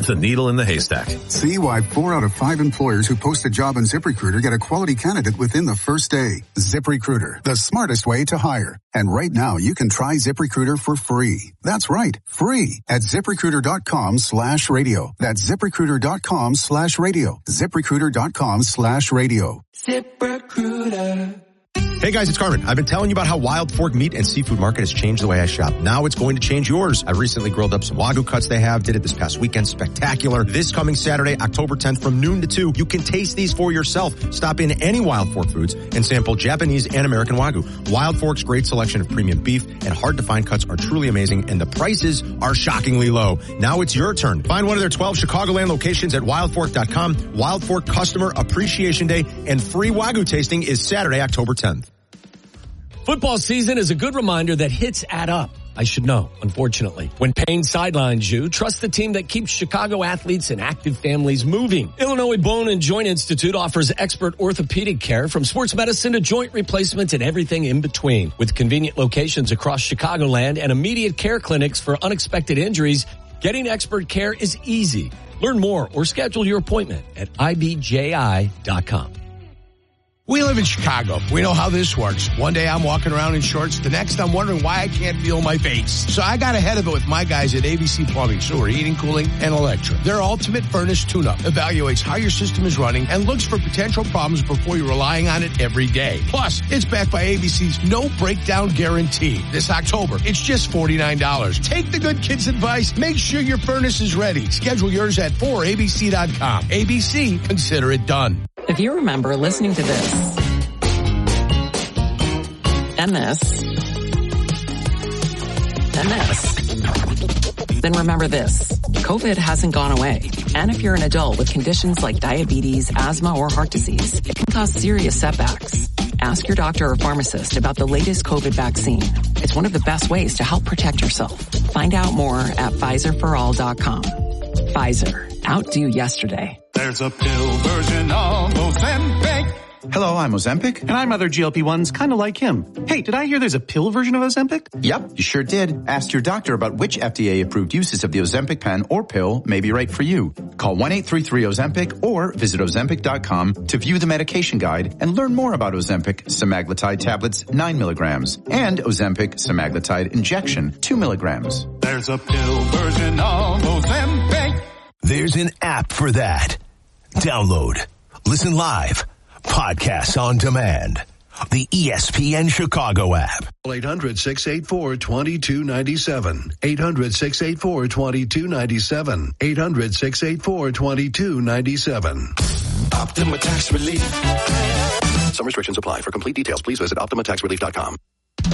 a needle in the haystack. See why 4 out of 5 employers who post a job on ZipRecruiter get a quality candidate within the first day. ZipRecruiter, the smartest way to hire. And right now, you can try ZipRecruiter for free. That's right, free at ZipRecruiter.com/radio. That's ZipRecruiter.com/radio. ZipRecruiter.com/radio. ZipRecruiter. Hey guys, it's Carmen. I've been telling you about how Wild Fork Meat and Seafood Market has changed the way I shop. Now it's going to change yours. I recently grilled up some Wagyu cuts they have, did it this past weekend. Spectacular. This coming Saturday, October 10th from noon to 2, you can taste these for yourself. Stop in any Wild Fork Foods and sample Japanese and American Wagyu. Wild Fork's great selection of premium beef and hard to find cuts are truly amazing, and the prices are shockingly low. Now it's your turn. Find one of their 12 Chicagoland locations at wildfork.com. Wild Fork Customer Appreciation Day and free Wagyu tasting is Saturday, October 10th. Football season is a good reminder that hits add up. I should know, unfortunately. When pain sidelines you, trust the team that keeps Chicago athletes and active families moving. Illinois Bone and Joint Institute offers expert orthopedic care from sports medicine to joint replacement and everything in between. With convenient locations across Chicagoland and immediate care clinics for unexpected injuries, getting expert care is easy. Learn more or schedule your appointment at ibji.com. We live in Chicago. We know how this works. One day I'm walking around in shorts. The next I'm wondering why I can't feel my face. So I got ahead of it with my guys at ABC Plumbing, Sewer, Heating, Cooling, and Electric. Their ultimate furnace tune-up evaluates how your system is running and looks for potential problems before you're relying on it every day. Plus, it's backed by ABC's no breakdown guarantee. This October, it's just $49. Take the good kids' advice. Make sure your furnace is ready. Schedule yours at 4abc.com. ABC, consider it done. If you remember listening to this, and this, and this, then remember this. COVID hasn't gone away. And if you're an adult with conditions like diabetes, asthma, or heart disease, it can cause serious setbacks. Ask your doctor or pharmacist about the latest COVID vaccine. It's one of the best ways to help protect yourself. Find out more at PfizerForAll.com. Pfizer. Outdo yesterday. There's a pill version of Ozempic. Hello, I'm Ozempic. And I'm other GLP-1s kind of like him. Hey, did I hear there's a pill version of Ozempic? Yep, you sure did. Ask your doctor about which FDA-approved uses of the Ozempic pen or pill may be right for you. Call 1-833-OZEMPIC or visit Ozempic.com to view the medication guide and learn more about Ozempic semaglutide tablets 9 milligrams and Ozempic semaglutide injection 2 milligrams. There's a pill version of Ozempic. There's an app for that. Download, listen live, podcasts on demand. The ESPN Chicago app. 800-684-2297. 800-684-2297. 800-684-2297. Optima Tax Relief. Some restrictions apply. For complete details, please visit OptimaTaxRelief.com.